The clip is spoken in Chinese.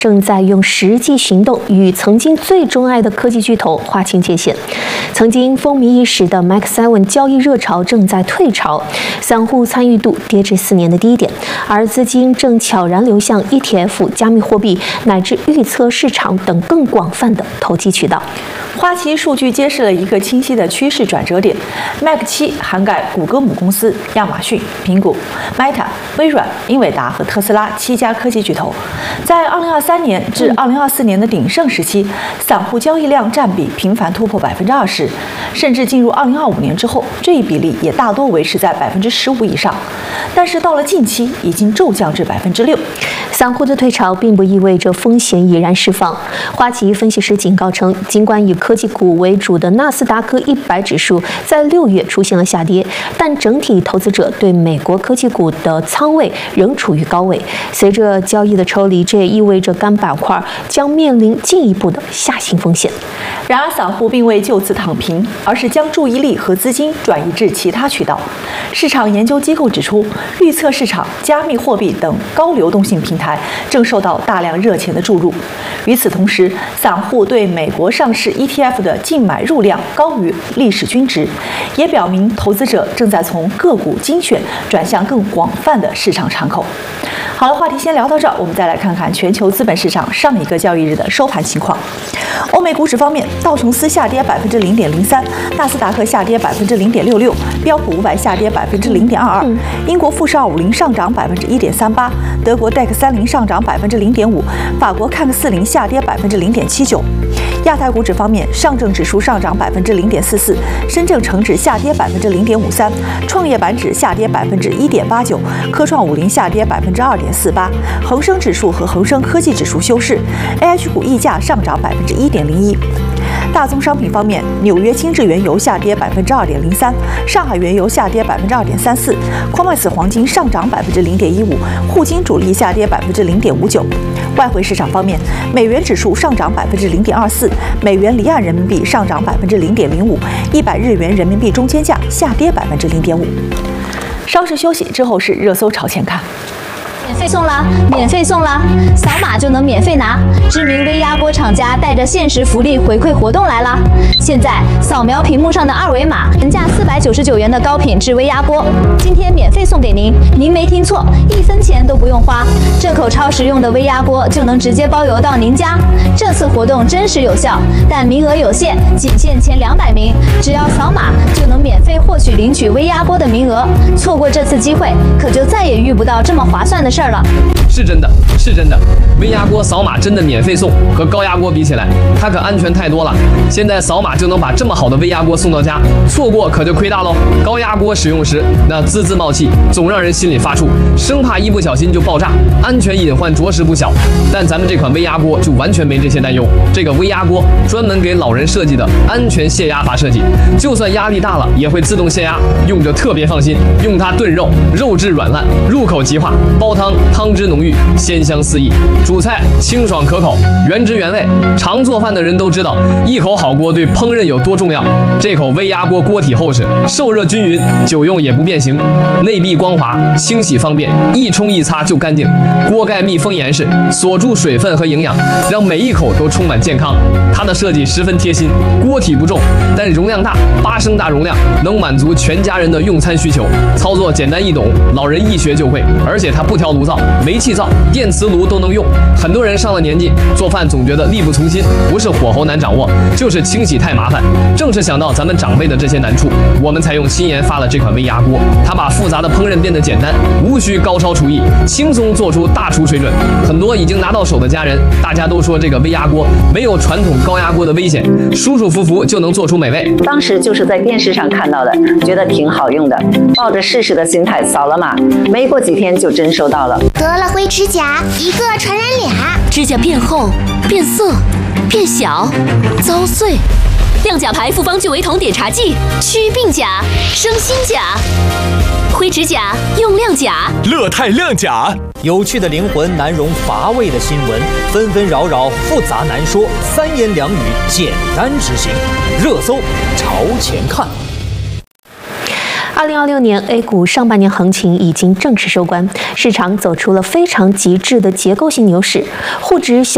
正在用实际行动与曾经最钟爱的科技巨头划清界限。曾经风靡一时的 Mac 7交易热潮正在退潮，散户参与度跌至4年的低点，而资金正悄然流向 ETF、加密货币乃至预测市场等更广泛的投机渠道。 花旗数据揭示了一个清晰的趋势转折点 ：Mac 7涵盖谷歌母公司亚马逊、苹果、Meta、微软、英伟达和特斯拉7家科技巨头。在2023年至2024年的鼎盛时期，散户交易量占比频繁突破20%，甚至进入2025年之后，这一比例也大多维持在15%以上。但是到了近期，已经骤降至6%。 散户的退潮并不意味着风险已然释放。花旗分析师警告称，尽管以科技股为主的纳斯达克100指数在6月出现了下跌，但整体投资者对美国科技股的仓位仍处于高位。随着交易的抽离，这也意味着该板块将面临进一步的下行风险。 然而，散户并未就此躺平，而是将注意力和资金转移至其他渠道。市场研究机构指出，预测市场、加密货币等高流动性平台正受到大量热钱的注入。与此同时，散户对美国上市 ETF 的净买入量高于历史均值，也表明投资者正在从个股精选转向更广泛的市场敞口。好了，话题先聊到这儿，我们再来看看全球资本市场上一个交易日的收盘情况。欧美股市方面，道琼斯下跌0.03%，纳斯达克下跌0.66%，标普500下跌0.22%，英国富时250上涨1.38%，德国戴克30上涨0.5%，法国看克40下跌0.79%。亚太股指方面，上证指数上涨0.44%，深证成指下跌0.53%，创业板指下跌1.89%，科创50下跌2.48%，恒生指数和恒生科技指数休市 ，AH 股溢价上涨1.01%。大宗商品方面，纽约轻质原油下跌2.03%，上海原油下跌2.34%，匡麦斯黄金上涨0.15%，沪金主力下跌0.59%。外汇市场方面，美元指数上涨0.24%，美元离岸人民币上涨0.05%，100日元人民币中间价下跌0.5%。稍事休息之后是热搜朝前看。 免费送啦！免费送啦！扫码就能免费拿。知名微压锅厂家带着限时福利回馈活动来啦！现在扫描屏幕上的2维码，原价499元的高品质微压锅，今天免费送给您。您没听错，1分钱都不用花。这口超实用的微压锅就能直接包邮到您家。这次活动真实有效，但名额有限，仅限前200名。只要扫码就能免费获取领取微压锅的名额。错过这次机会，可就再也遇不到这么划算的事儿了。 是真的，是真的，微压锅扫码真的免费送，和高压锅比起来，它可安全太多了。现在扫码就能把这么好的微压锅送到家，错过可就亏大喽。高压锅使用时，那滋滋冒气，总让人心里发怵，生怕一不小心就爆炸，安全隐患着实不小。但咱们这款微压锅就完全没这些担忧。这个微压锅专门给老人设计的安全泄压阀设计，就算压力大了也会自动泄压，用着特别放心。用它炖肉，肉质软烂，入口即化；煲汤，汤汁浓郁，鲜香四溢；煮菜清爽可口，原汁原味。常做饭的人都知道，一口好锅对烹饪有多重要。这口微压锅锅体厚实，受热均匀，久用也不变形，内壁光滑，清洗方便，一冲一擦就干净。锅盖密封严实，锁住水分和营养，让每一口都充满健康。它的设计十分贴心，锅体不重，但容量大，8升大容量，能满足全家人的用餐需求。操作简单易懂，老人一学就会，而且它不挑炉灶，煤气灶、电磁炉都能用。很多人上了年纪，做饭总觉得力不从心，不是火候难掌握，就是清洗太麻烦。正是想到咱们长辈的这些难处，我们才用新研发了这款微压锅。它把复杂的烹饪变得简单，无需高超厨艺，轻松做出大厨水准。很多已经拿到手的家人，大家都说这个微压锅没有传统高压锅的危险，舒舒服服就能做出美味。 当时就是在电视上看到的，觉得挺好用的，抱着试试的心态扫了码，没过几天就真收到了。 得了灰指甲，一个传染俩， 指甲变厚、变色、变小、遭碎。亮甲牌复方聚维酮碘茶剂，祛病甲，生新甲。灰指甲用亮甲， 乐泰亮甲。有趣的灵魂难容乏味的新闻，纷纷扰扰复杂难说，3言2语简单执行。热搜朝前看。 2026年 A 股上半年行情已经正式收官，市场走出了非常极致的结构性牛市，沪指小